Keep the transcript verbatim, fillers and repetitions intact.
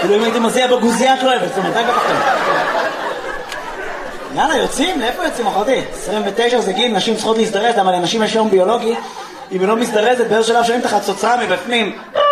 כאילו אם הייתי מזיע בגוזייה את לא אוהבת, זאת אומרת, רק בפחתם. יאללה, יוצאים? לאיפה יוצאים, אחותי? עשרים ותשע זה גיל, נשים צריכות להזדרז, אבל לנשים יש יום ביולוגי, אם היא לא מזדרזת, באיזה שלב שומעים את החצוצרה מבפנים.